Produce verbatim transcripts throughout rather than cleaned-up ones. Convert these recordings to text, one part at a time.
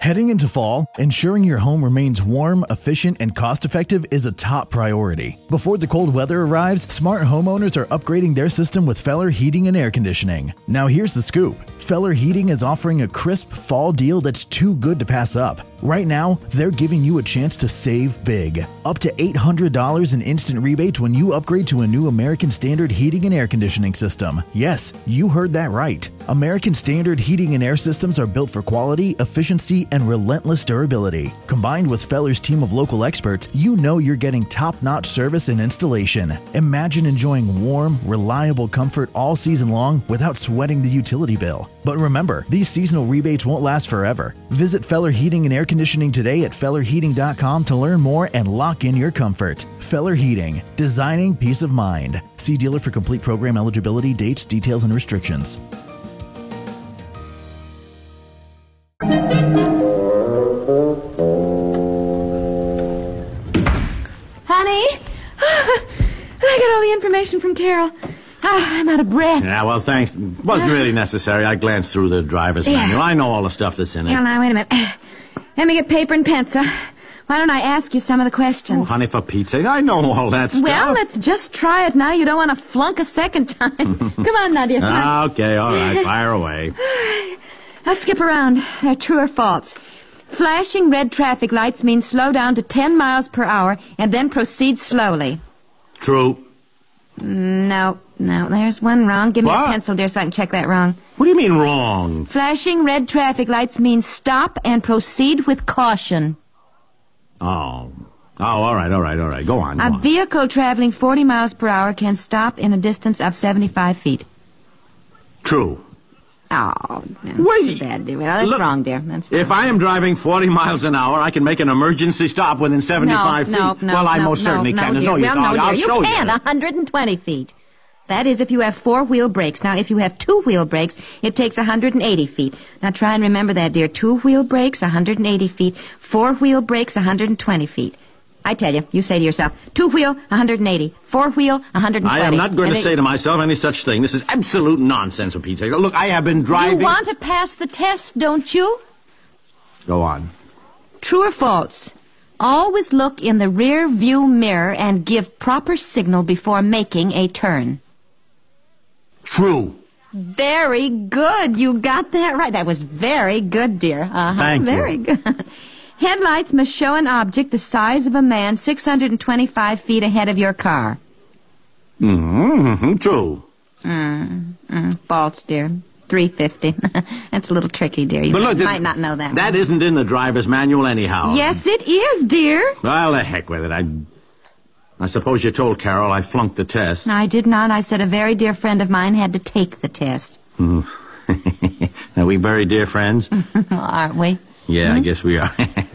Heading into fall, ensuring your home remains warm, efficient, and cost-effective is a top priority. Before the cold weather arrives, smart homeowners are upgrading their system with Feller Heating and Air Conditioning. Now here's the scoop. Feller Heating is offering a crisp fall deal that's too good to pass up. Right now, they're giving you a chance to save big. Up to eight hundred dollars in instant rebates when you upgrade to a new American Standard Heating and Air Conditioning system. Yes, you heard that right. American Standard Heating and Air Systems are built for quality, efficiency, and relentless durability. Combined with Feller's team of local experts, you know you're getting top-notch service and installation. Imagine enjoying warm, reliable comfort all season long without sweating the utility bill. But remember, these seasonal rebates won't last forever. Visit Feller Heating and Air Conditioning today at feller heating dot com to learn more and lock in your comfort. Feller Heating, designing peace of mind. See dealer for complete program eligibility, dates, details, and restrictions. Honey, I got all the information from Carol. Ah, I'm out of breath. Yeah, well, thanks. It wasn't really necessary. I glanced through the driver's Yeah. manual. I know all the stuff that's in it. Now, now, wait a minute. Let me get paper and pencil. Why don't I ask you some of the Oh, questions? honey, for Pete's sake, I know all that stuff. Well, let's just try it now. You don't want to flunk a second time. Come on, Nadia. Come on. Ah, okay, all right, fire away. I'll skip around. Uh, true or false? Flashing red traffic lights means slow down to ten miles per hour and then proceed slowly. True. No, no, there's one wrong. Give me What? a pencil, dear, so I can check that wrong. What do you mean wrong? Flashing red traffic lights means stop and proceed with caution. Oh. Oh, all right, all right, all right. Go on, go A on. vehicle traveling forty miles per hour can stop in a distance of seventy-five feet. True. Oh, no, Wait. too bad, dear. Well, that's Look, wrong, dear. That's wrong. If I am driving forty miles an hour, I can make an emergency stop within seventy-five no, feet. No, no, well, I no, most no, certainly no, can. There's dear. no use. Well, no, I'll, dear. I'll you show can, you. one hundred twenty feet. That is if you have four-wheel brakes. Now, if you have two-wheel brakes, it takes one hundred eighty feet. Now, try and remember that, dear. Two-wheel brakes, one hundred eighty feet. Four-wheel brakes, one hundred twenty feet. I tell you, you say to yourself, two-wheel, one hundred eighty. Four-wheel, one hundred twenty. I am not going And to it- say to myself any such thing. This is absolute nonsense, for Pete's sake. Look, I have been driving... You want to pass the test, don't you? Go on. True or false? Always look in the rear view mirror and give proper signal before making a turn. True. Very good. You got that right. That was very good, dear. Uh-huh. Thank you. Very good. Headlights must show an object the size of a man six hundred twenty-five feet ahead of your car. Mm-hmm. True. Mm, mm, false, dear. three fifty. That's a little tricky, dear. You But look, might not know that That one. isn't in the driver's manual anyhow. Yes, it is, dear. Well, the heck with it. I... I suppose you told Carol I flunked the test. I did not. I said a very dear friend of mine had to take the test. Are we very dear friends? Aren't we? Yeah, I guess we are.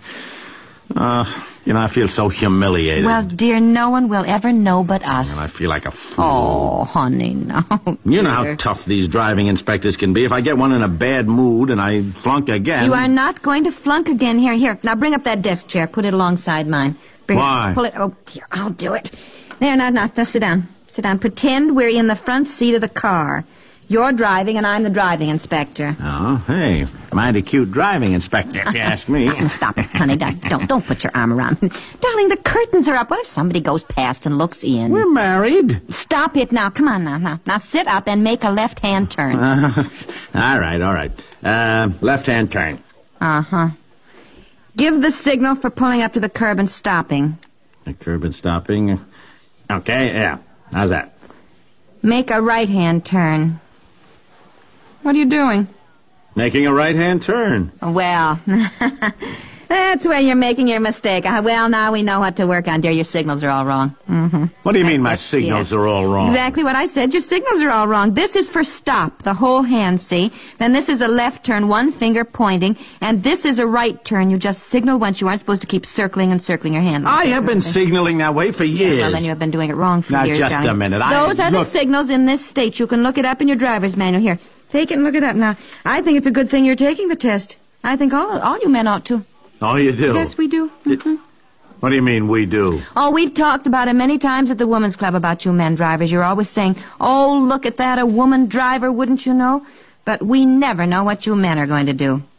uh, you know, I feel so humiliated. Well, dear, no one will ever know but us. And I feel like a fool. Oh, honey, no. You know how dear. tough these driving inspectors can be. If I get one in a bad mood and I flunk again... You are not going to flunk again. Here, here. Now bring up that desk chair. Put it alongside mine. Bring Why? It, pull it. Oh, here. I'll do it. There, now, now, now, sit down. Sit down. Pretend we're in the front seat of the car. You're driving and I'm the driving inspector. Oh, hey, mighty cute driving inspector, if you ask me. Now, stop it, honey. Don't, don't, don't put your arm around me. Darling, the curtains are up. What if somebody goes past and looks in? We're married. Stop it now. Come on now, now. Now sit up and make a left-hand turn. Uh, all right, all right. Uh, left-hand turn. Uh-huh. Give the signal for pulling up to the curb and stopping. The curb and stopping. Okay, yeah. How's that? Make a right-hand turn. What are you doing? Making a right-hand turn. Well, that's where you're making your mistake. Uh, Well, now we know what to work on, dear. Your signals are all wrong. Mm-hmm. What do you mean my Yes, signals yes. are all wrong? Exactly what I said. Your signals are all wrong. This is for stop, the whole hand, see? Then this is a left turn, one finger pointing. And this is a right turn. You just signal once. You aren't supposed to keep circling and circling your hand. I have been signaling that way for years. Well, then you have been doing it wrong for Now, years, just darling. a minute. I- Those are look- the signals in this state. You can look it up in your driver's manual. Here, take it and look it up. Now, I think it's a good thing you're taking the test. I think all all you men ought to. Oh, you do? Yes, we do. Mhm. What do you mean, we do? Oh, we've talked about it many times at the Women's Club about you men drivers. You're always saying, oh, look at that, a woman driver, wouldn't you know? But we never know what you men are going to do.